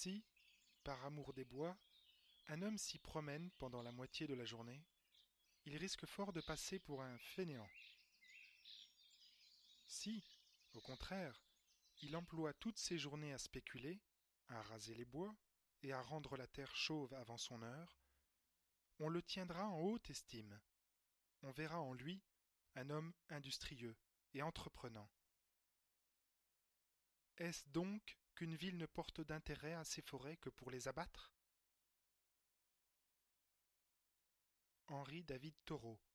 Si, par amour des bois, un homme s'y promène pendant la moitié de la journée, il risque fort de passer pour un fainéant. Si, au contraire, il emploie toutes ses journées à spéculer, à raser les bois et à rendre la terre chauve avant son heure, on le tiendra en haute estime. On verra en lui un homme industrieux et entreprenant. Est-ce donc qu'une ville ne porte d'intérêt à ses forêts que pour les abattre? Henri David Thoreau